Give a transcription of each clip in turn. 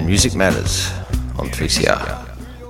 Music Matters on 3CR.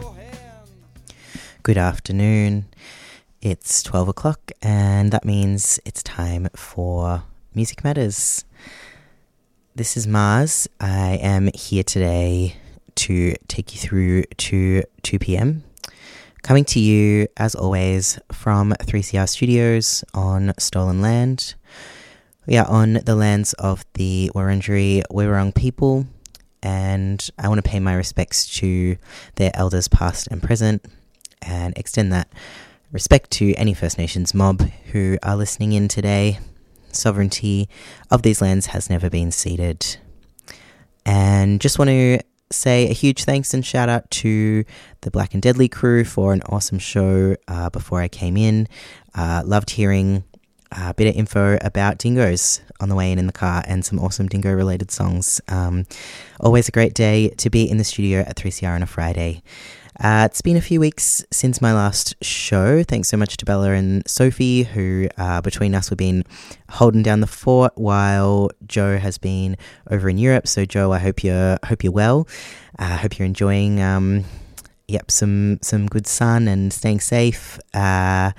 Good afternoon. It's 12 o'clock and that means it's time for Music Matters. This is Mars. I am here today to take you through to 2 p.m. Coming to you, as always, from 3CR Studios on stolen land. We are on the lands of the Wurundjeri Woi-wurrung people, and I want to pay my respects to their elders past and present, and extend that respect to any First Nations mob who are listening in today. Sovereignty of these lands has never been ceded. And just want to say a huge thanks and shout out to the Black and Deadly crew for an awesome show before I came in. Loved hearing a bit of info about dingoes on the way in the car and some awesome dingo related songs. Always a great day to be in the studio at 3CR on a Friday. It's been a few weeks since my last show. Thanks so much to Bella and Sophie, who between us we've been holding down the fort while Joe has been over in Europe. So Joe, I hope you're well. I hope you're enjoying some good sun and staying safe. I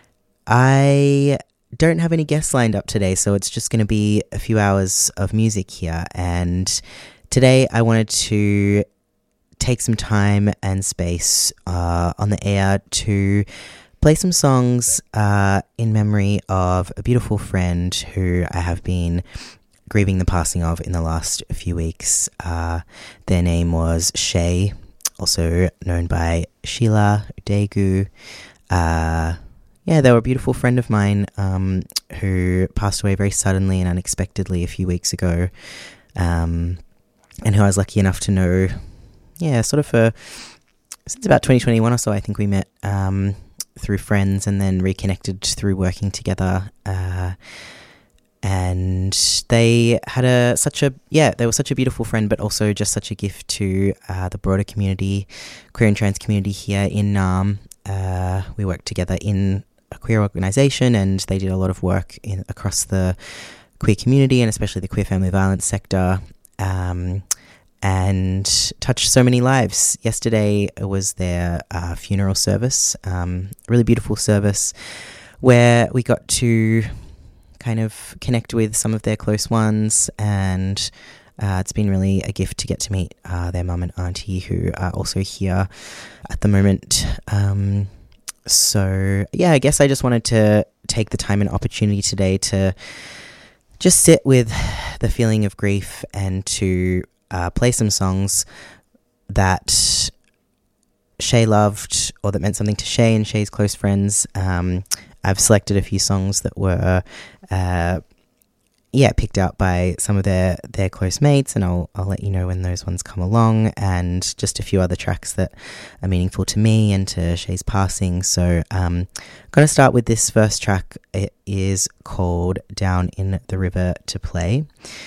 don't have any guests lined up today, so it's just going to be a few hours of music here. And today I wanted to take some time and space on the air to play some songs in memory of a beautiful friend who I have been grieving the passing of in the last few weeks. Their name was Shay, also known by Sheila Udegu. They were a beautiful friend of mine who passed away very suddenly and unexpectedly a few weeks ago, and who I was lucky enough to know since about 2021 or so. I think we met through friends and then reconnected through working together. And they had such a beautiful friend, but also just such a gift to the broader community, queer and trans community here in Naarm. We worked together in a queer organisation, and they did a lot of work across the queer community and especially the queer family violence sector. And touched so many lives. Yesterday was their funeral service, really beautiful service where we got to kind of connect with some of their close ones, and it's been really a gift to get to meet their mum and auntie, who are also here at the moment. I guess I just wanted to take the time and opportunity today to just sit with the feeling of grief and to play some songs that Shay loved or that meant something to Shay and Shay's close friends. I've selected a few songs that were picked out by some of their close mates, and I'll let you know when those ones come along, and just a few other tracks that are meaningful to me and to Shay's passing. So I'm going to start with this first track. It is called Down in the River to Pray.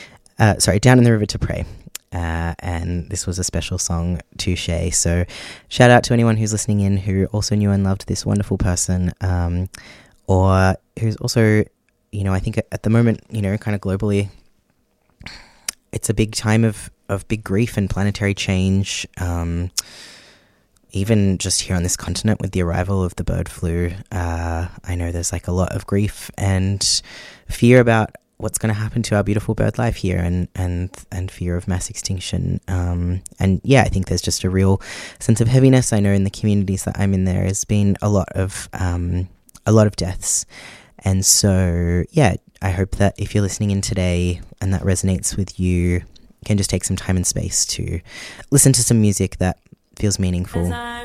And this was a special song to Shay. So shout out to anyone who's listening in who also knew and loved this wonderful person, or who's also, I think at the moment, kind of globally, it's a big time of big grief and planetary change. Even just here on this continent with the arrival of the bird flu, I know there's like a lot of grief and fear about what's going to happen to our beautiful bird life here, and fear of mass extinction. I think there's just a real sense of heaviness. I know in the communities that I'm in, there has been a lot of deaths. And so, I hope that if you're listening in today and that resonates with you, you can just take some time and space to listen to some music that feels meaningful.